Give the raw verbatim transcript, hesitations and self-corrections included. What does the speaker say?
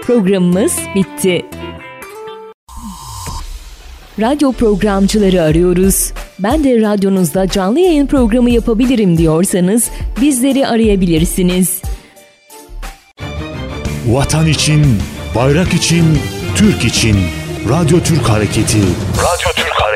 Programımız bitti. Radyo programcıları arıyoruz. Ben de radyonuzda canlı yayın programı yapabilirim diyorsanız bizleri arayabilirsiniz. Vatan için, bayrak için, Türk için. Radyo Türk Hareketi. Radyo